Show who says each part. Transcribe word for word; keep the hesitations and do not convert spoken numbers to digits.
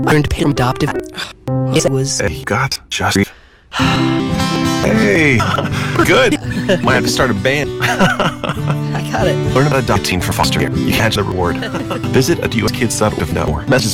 Speaker 1: Learned to pay from adoptive. Yes, it was.
Speaker 2: Hey, you got just. Hey, good. Might have to start a band.
Speaker 1: I got it.
Speaker 2: Learn about adopting for foster care. You catch the reward. Visit adoptive kids dot org with no more. Messages